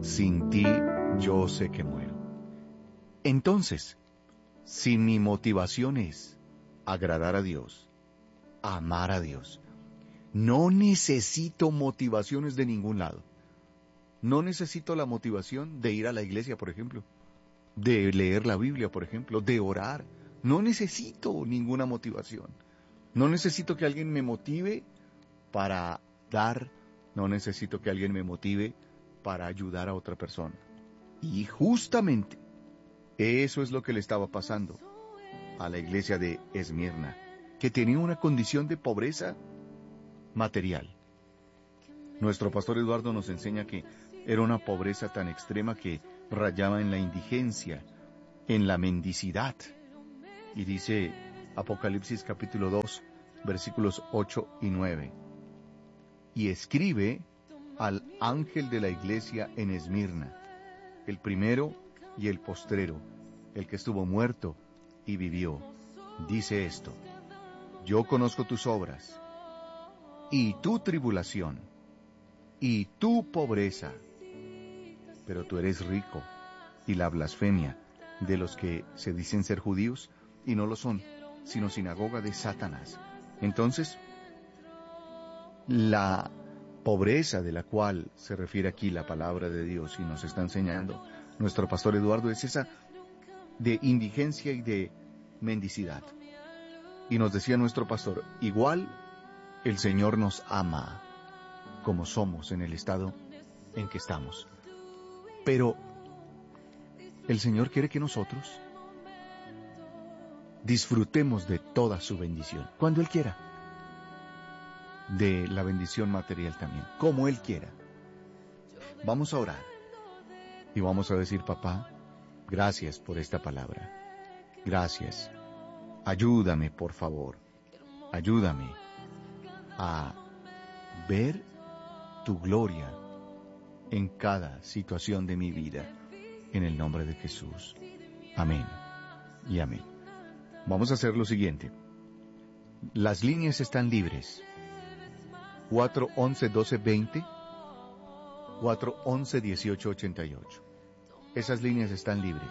sin ti yo sé que muero. Entonces, si mi motivación es agradar a Dios, amar a Dios, no necesito motivaciones de ningún lado. No necesito la motivación de ir a la iglesia, por ejemplo, de leer la Biblia, por ejemplo, de orar. No necesito ninguna motivación. No necesito que alguien me motive para dar. No necesito que alguien me motive para ayudar a otra persona. Y justamente eso es lo que le estaba pasando a la iglesia de Esmirna, que tenía una condición de pobreza material. Nuestro pastor Eduardo nos enseña que era una pobreza tan extrema que rayaba en la indigencia, en la mendicidad. Y dice Apocalipsis capítulo 2, versículos 8 y 9. Y escribe al ángel de la iglesia en Esmirna, el primero y el postrero, el que estuvo muerto y vivió. Dice esto: yo conozco tus obras, y tu tribulación, y tu pobreza, pero tú eres rico, y la blasfemia de los que se dicen ser judíos, y no lo son, sino sinagoga de Satanás. Entonces, la pobreza de la cual se refiere aquí la palabra de Dios y nos está enseñando nuestro pastor Eduardo es esa de indigencia y de mendicidad. Y nos decía nuestro pastor, igual el Señor nos ama como somos en el estado en que estamos. Pero el Señor quiere que nosotros disfrutemos de toda su bendición, cuando Él quiera. De la bendición material también, como Él quiera. Vamos a orar y vamos a decir: papá, gracias por esta palabra. Gracias. Ayúdame, por favor. Ayúdame a ver tu gloria en cada situación de mi vida, en el nombre de Jesús. Amén y amén. Vamos a hacer lo siguiente. Las líneas están libres. 411-1220, 411-1888. Esas líneas están libres.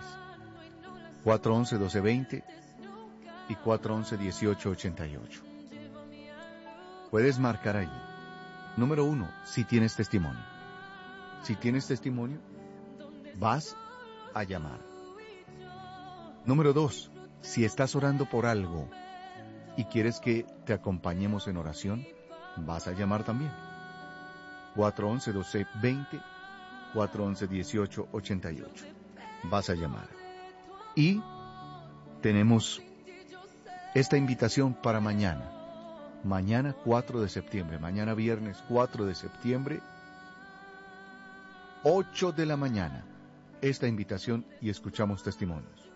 411-1220 y 411-1888. Puedes marcar allí. Número 1, si tienes testimonio. Si tienes testimonio, vas a llamar. Número 2, si estás orando por algo y quieres que te acompañemos en oración, vas a llamar también. 411-1220, 411-1888. Vas a llamar. Y tenemos esta invitación para mañana. Mañana 4 de septiembre, mañana viernes 4 de septiembre, 8 de la mañana. Esta invitación y escuchamos testimonios.